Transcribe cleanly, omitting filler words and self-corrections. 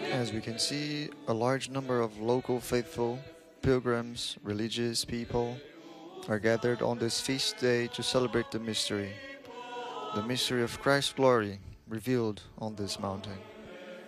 As we can see, a large number of local faithful, pilgrims, religious people are gathered on this feast day to celebrate the mystery of Christ's glory revealed on this mountain.